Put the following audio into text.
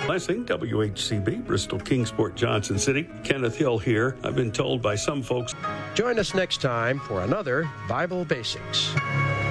Blessing, WHCB, Bristol, Kingsport, Johnson City. Kenneth Hill here. I've been told by some folks. Join us next time for another Bible Basics.